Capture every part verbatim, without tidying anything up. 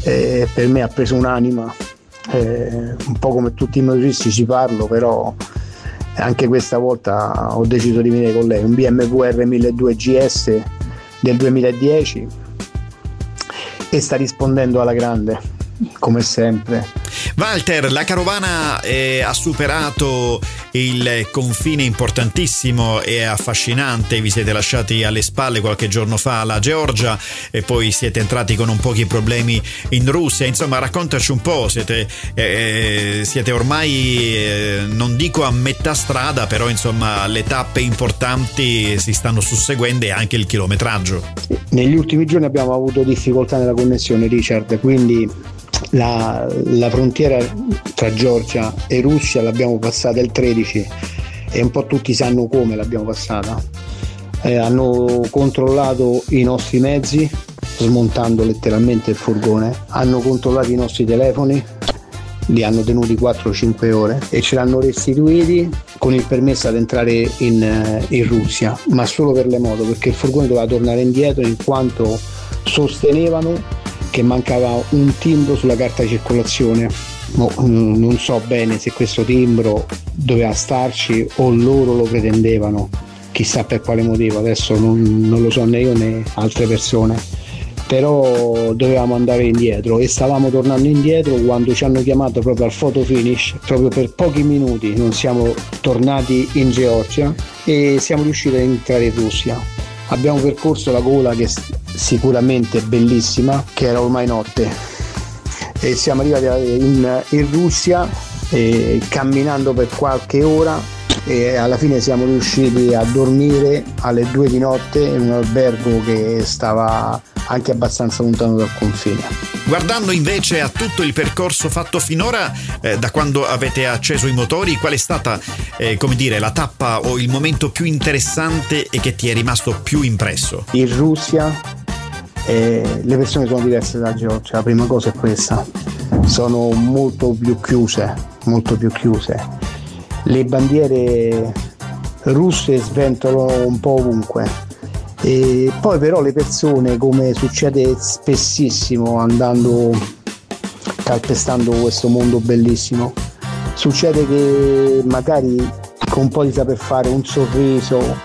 eh, per me ha preso un'anima, eh, un po' come tutti i motoristi ci parlo, però anche questa volta ho deciso di venire con lei, un B M W R milleduecento G S del duemiladieci, e sta rispondendo alla grande come sempre. Walter, la carovana eh, ha superato il confine importantissimo e affascinante, vi siete lasciati alle spalle qualche giorno fa la Georgia e poi siete entrati con un pochi problemi in Russia. Insomma, raccontaci un po', siete, eh, siete ormai eh, non dico a metà strada, però insomma le tappe importanti si stanno susseguendo e anche il chilometraggio. Negli ultimi giorni abbiamo avuto difficoltà nella connessione, Richard, quindi La, la frontiera tra Georgia e Russia l'abbiamo passata il tredici e un po' tutti sanno come l'abbiamo passata. Eh, hanno controllato i nostri mezzi smontando letteralmente il furgone, hanno controllato i nostri telefoni, li hanno tenuti quattro cinque ore e ce l'hanno restituiti con il permesso ad entrare in, in Russia, ma solo per le moto, perché il furgone doveva tornare indietro in quanto sostenevano che mancava un timbro sulla carta di circolazione. No, non so bene se questo timbro doveva starci o loro lo pretendevano, chissà per quale motivo, adesso non, non lo so né io né altre persone, però dovevamo andare indietro e stavamo tornando indietro quando ci hanno chiamato proprio al photo finish, proprio per pochi minuti non siamo tornati in Georgia e siamo riusciti ad entrare in Russia. Abbiamo percorso la gola, che sicuramente è bellissima, che era ormai notte, e siamo arrivati in, in Russia e camminando per qualche ora, e alla fine siamo riusciti a dormire alle due di notte in un albergo che stava anche abbastanza lontano dal confine. Guardando invece a tutto il percorso fatto finora, eh, da quando avete acceso i motori, qual è stata eh, come dire la tappa o il momento più interessante e che ti è rimasto più impresso? In Russia eh, le persone sono diverse da Georgia, la prima cosa è questa, sono molto più chiuse, molto più chiuse. Le bandiere russe sventolano un po' ovunque. E poi però le persone, come succede spessissimo andando calpestando questo mondo bellissimo, succede che magari con un po' di saper fare, un sorriso,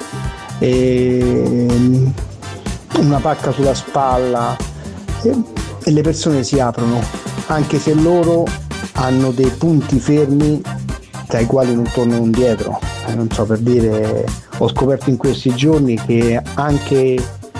e una pacca sulla spalla, e, e le persone si aprono, anche se loro hanno dei punti fermi dai quali non tornano indietro. Eh, non so, per dire, ho scoperto in questi giorni che anche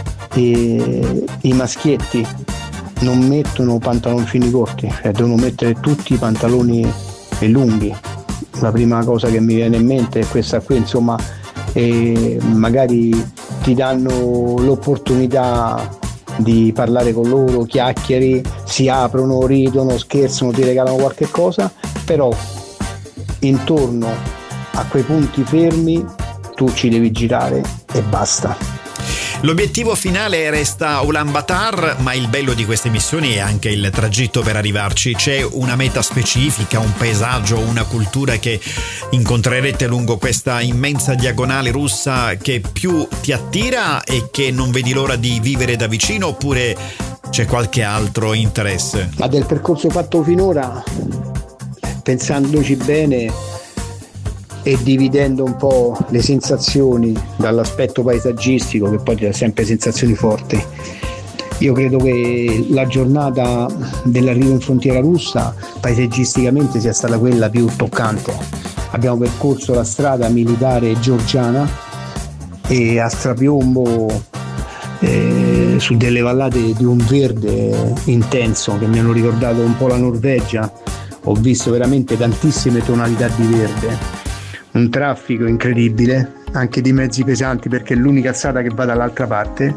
i, i maschietti non mettono pantaloncini corti, cioè devono mettere tutti i pantaloni lunghi. La prima cosa che mi viene in mente è questa qui, insomma, e magari ti danno l'opportunità di parlare con loro, chiacchieri, si aprono, ridono, scherzano, ti regalano qualche cosa, però intorno a quei punti fermi tu ci devi girare e basta. L'obiettivo finale resta Ulaanbaatar, ma il bello di queste missioni è anche il tragitto per arrivarci. C'è una meta specifica, un paesaggio, una cultura che incontrerete lungo questa immensa diagonale russa che più ti attira e che non vedi l'ora di vivere da vicino, oppure c'è qualche altro interesse? Ma del percorso fatto finora, pensandoci bene e dividendo un po' le sensazioni dall'aspetto paesaggistico, che poi ti dà sempre sensazioni forti, io credo che la giornata dell'arrivo in frontiera russa paesaggisticamente sia stata quella più toccante. Abbiamo percorso la strada militare georgiana e a strapiombo eh, su delle vallate di un verde intenso che mi hanno ricordato un po' la Norvegia. Ho visto veramente tantissime tonalità di verde, un traffico incredibile anche di mezzi pesanti, perché è l'unica strada che va dall'altra parte.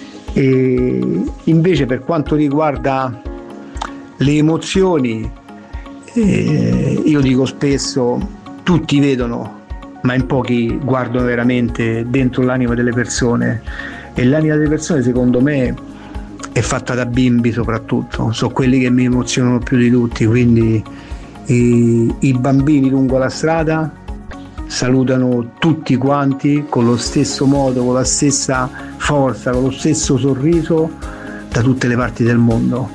E invece per quanto riguarda le emozioni, eh, io dico spesso, tutti vedono ma in pochi guardano veramente dentro l'anima delle persone, e l'anima delle persone secondo me è fatta da bimbi, soprattutto sono quelli che mi emozionano più di tutti. Quindi i, i bambini lungo la strada salutano tutti quanti con lo stesso modo, con la stessa forza, con lo stesso sorriso, da tutte le parti del mondo.